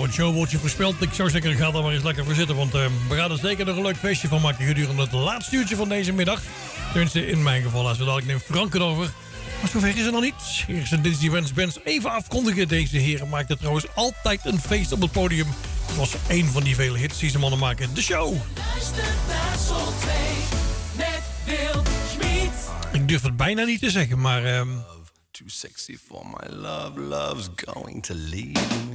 het showwoordje voorspeld. Ik zou zeggen, ga daar maar eens lekker voor zitten. Want we gaan er zeker nog een leuk feestje van maken gedurende het laatste uurtje van deze middag. Tenminste, in mijn geval. Als we dadelijk neemt Frank het over. Maar zover is het nog niet. Hier is een Disney Dance Bands even afkondigen. Deze heren maakten trouwens altijd een feest op het podium. Het was één van die vele hits die ze mannen maken. De show. Luister naar Sol 2 met Wil Schmid. Ik durf het bijna niet te zeggen, maar... Too sexy for my love, love's going to leave me.